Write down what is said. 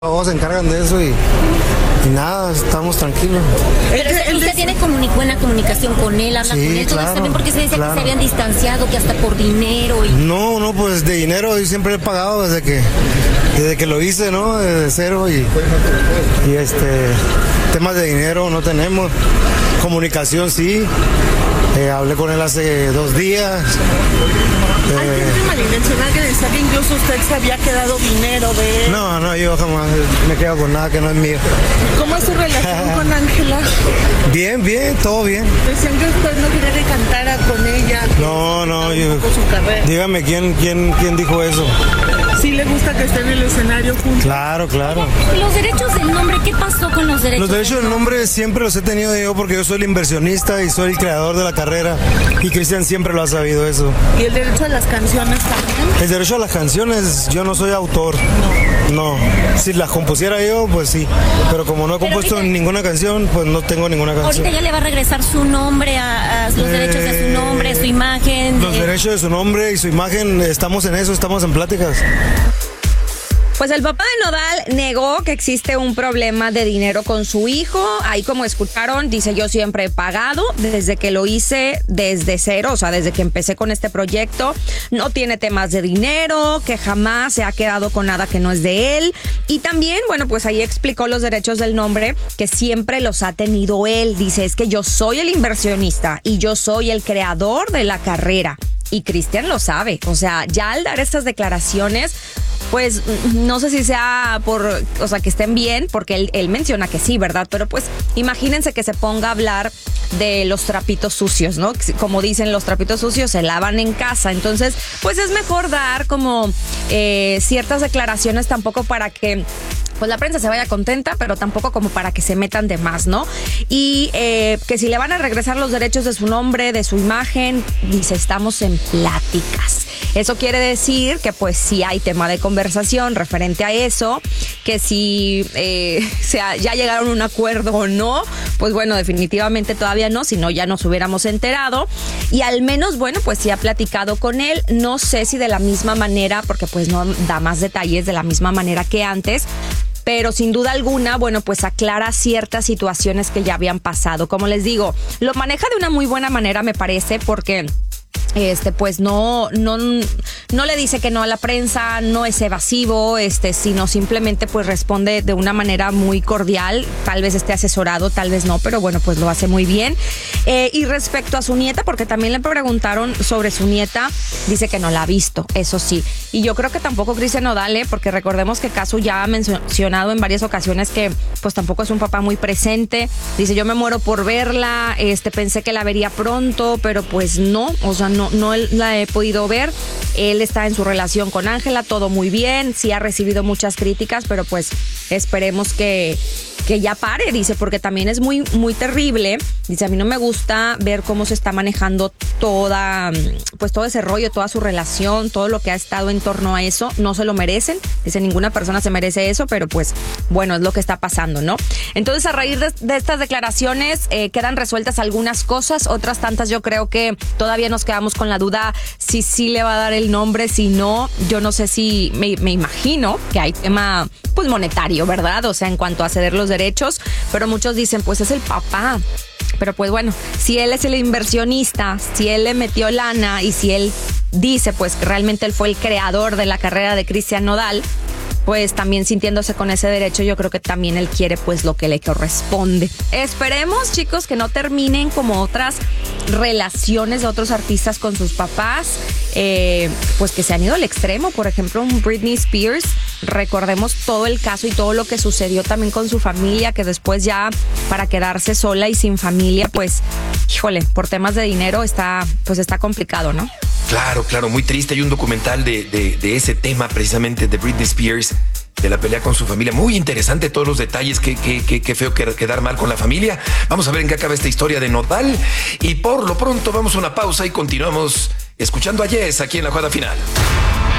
Todos se encargan de eso y nada, estamos tranquilos. Pero usted tiene buena comunicación con él, habla Sí, con él, todo claro, está bien, porque se decía claro. que se habían distanciado, que hasta por dinero. No, pues de dinero yo siempre he pagado desde que lo hice, ¿no? Desde cero y temas de dinero no tenemos. Comunicación sí. Hablé con él hace 2 días. Hay gente malintencionada que decía que incluso usted se había quedado dinero de él. No, yo jamás me quedo con nada que no es mío. ¿Cómo es su relación con Ángela? Bien, todo bien. Decían que usted no quería que cantara con ella. No, yo... su carrera. Dígame, ¿quién dijo eso? ¿Sí le gusta que esté en el escenario juntos? Claro. Los derechos del nombre, ¿qué pasó con los derechos? Los derechos del nombre siempre los he tenido yo porque yo soy el inversionista y soy el creador de la carrera y Cristian siempre lo ha sabido eso. ¿Y el derecho a las canciones también? El derecho a las canciones, yo no soy autor. No. Si las compusiera yo, pues sí. Pero como no he compuesto ahorita, ninguna canción, pues no tengo ninguna canción. Ahorita ya le va a regresar su nombre, a los derechos de su nombre, su imagen. Los derechos de su nombre y su imagen, estamos en eso, estamos en pláticas. Pues el papá de Nodal negó que existe un problema de dinero con su hijo. Ahí, como escucharon, dice: yo siempre he pagado desde que lo hice desde cero, o sea, desde que empecé con este proyecto. No tiene temas de dinero, que jamás se ha quedado con nada que no es de él. Y también, bueno, pues ahí explicó los derechos del nombre, que siempre los ha tenido él. Dice: es que yo soy el inversionista y yo soy el creador de la carrera. Y Cristian lo sabe. O sea, ya al dar estas declaraciones, pues no sé si sea que estén bien, porque él menciona que sí, ¿verdad? Pero pues imagínense que se ponga a hablar de los trapitos sucios, ¿no? Como dicen, los trapitos sucios se lavan en casa. Entonces, pues es mejor dar como ciertas declaraciones, tampoco para que pues la prensa se vaya contenta, pero tampoco como para que se metan de más, ¿no? Y que si le van a regresar los derechos de su nombre, de su imagen, dice: estamos en pláticas. Eso quiere decir que pues sí hay tema de conversación referente a eso, que si ya llegaron a un acuerdo o no, pues bueno, definitivamente todavía no, si no ya nos hubiéramos enterado. Y al menos, bueno, pues sí ha platicado con él, no sé si de la misma manera, porque pues no da más detalles, de la misma manera que antes, pero sin duda alguna, bueno, pues aclara ciertas situaciones que ya habían pasado. Como les digo, lo maneja de una muy buena manera, me parece, porque pues no le dice que no a la prensa, no es evasivo, sino simplemente pues responde de una manera muy cordial. Tal vez esté asesorado, tal vez no, pero bueno, pues lo hace muy bien. Y respecto a su nieta, porque también le preguntaron sobre su nieta, dice que no la ha visto, eso sí. Y yo creo que tampoco Cristian Nodal, porque recordemos que Casu ya ha mencionado en varias ocasiones que pues tampoco es un papá muy presente. Dice: yo me muero por verla, pensé que la vería pronto, pero pues no, o sea, no la he podido ver. Él está en su relación con Ángela, todo muy bien, sí ha recibido muchas críticas, pero pues esperemos que ya pare, dice, porque también es muy, muy terrible. Dice: a mí no me gusta ver cómo se está manejando todo ese rollo, toda su relación, todo lo que ha estado en torno a eso. No se lo merecen. Dice: ninguna persona se merece eso, pero pues bueno, es lo que está pasando, ¿no? Entonces, a raíz de estas declaraciones quedan resueltas algunas cosas, otras tantas yo creo que todavía nos quedamos con la duda si sí le va a dar el nombre, si no. Yo no sé, si me imagino que hay tema pues monetario, ¿verdad? O sea, en cuanto a ceder los derechos, pero muchos dicen: pues es el papá. Pero pues bueno, si él es el inversionista, si él le metió lana y si él dice pues que realmente él fue el creador de la carrera de Cristian Nodal, pues también sintiéndose con ese derecho, yo creo que también él quiere pues lo que le corresponde. Esperemos, chicos, que no terminen como otras relaciones de otros artistas con sus papás, pues que se han ido al extremo. Por ejemplo, un Britney Spears, recordemos todo el caso y todo lo que sucedió también con su familia, que después ya para quedarse sola y sin familia, pues híjole, por temas de dinero está complicado, ¿no? Claro, muy triste. Hay un documental de ese tema, precisamente, de Britney Spears, de la pelea con su familia. Muy interesante todos los detalles. Qué feo quedar mal con la familia. Vamos a ver en qué acaba esta historia de Nodal. Y por lo pronto vamos a una pausa y continuamos escuchando a Yes aquí en La Jugada Final.